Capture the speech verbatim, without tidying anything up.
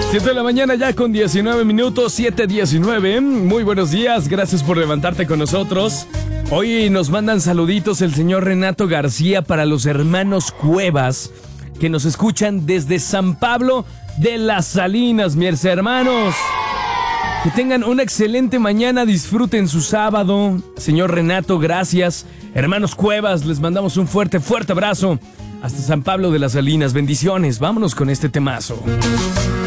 siete de la mañana ya con diecinueve minutos, siete diecinueve. Muy buenos días, gracias por levantarte con nosotros. Hoy nos mandan saluditos el señor Renato García para los hermanos Cuevas, que nos escuchan desde San Pablo de las Salinas, mis hermanos. Que tengan una excelente mañana, disfruten su sábado. Señor Renato, gracias. Hermanos Cuevas, les mandamos un fuerte, fuerte abrazo. Hasta San Pablo de las Salinas, bendiciones. Vámonos con este temazo.